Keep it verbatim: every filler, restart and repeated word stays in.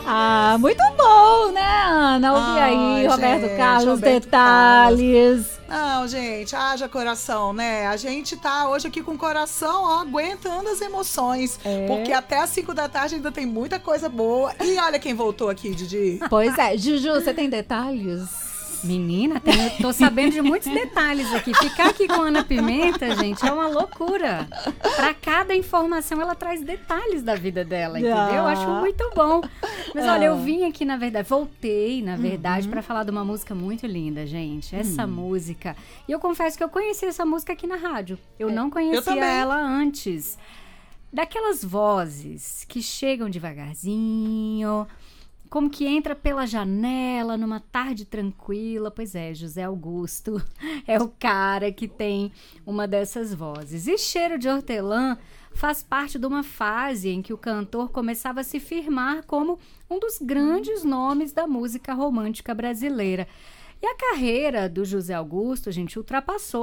Ah, muito bom, né, Ana? Ouvi aí, Ai, Roberto gente, Carlos, Roberto detalhes. Não, gente, haja coração, né? A gente tá hoje aqui com o coração, ó, aguentando as emoções. É. Porque até às cinco da tarde ainda tem muita coisa boa. E olha quem voltou aqui, Didi. Pois é, Juju, você tem detalhes? Menina, tem, eu tô sabendo de muitos detalhes aqui. Ficar aqui com a Ana Pimenta, gente, é uma loucura. Pra cada informação, ela traz detalhes da vida dela, entendeu? Ah. Eu acho muito bom. Mas Ah. olha, eu vim aqui, na verdade, voltei, na verdade, Uhum. pra falar de uma música muito linda, gente. Essa Hum. música. E eu confesso que eu conheci essa música aqui na rádio. Eu não Eu conhecia também. ela antes. Daquelas vozes que chegam devagarzinho, como que entra pela janela numa tarde tranquila. Pois é, José Augusto é o cara que tem uma dessas vozes. E Cheiro de Hortelã faz parte de uma fase em que o cantor começava a se firmar como um dos grandes nomes da música romântica brasileira. E a carreira do José Augusto, gente, ultrapassou